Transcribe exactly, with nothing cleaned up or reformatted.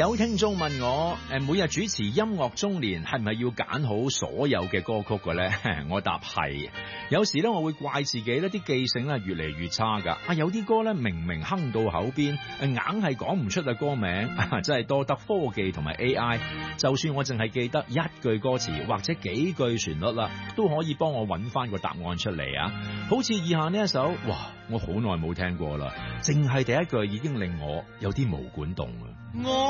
有聽眾問我，誒，每日主持音樂中年係咪要揀好所有嘅歌曲嘅咧？我答係。有時咧我會怪自己呢啲記性咧越嚟越差噶。啊，有啲歌咧明明哼到口邊，硬係講唔出嘅歌名，啊、真係多得科技同埋 A I。就算我淨係記得一句歌詞或者幾句旋律啦，都可以幫我揾翻個答案出嚟啊！好似以下呢一首，哇，我好耐冇聽過啦，淨係第一句已經令我有啲毛管動啊！ 我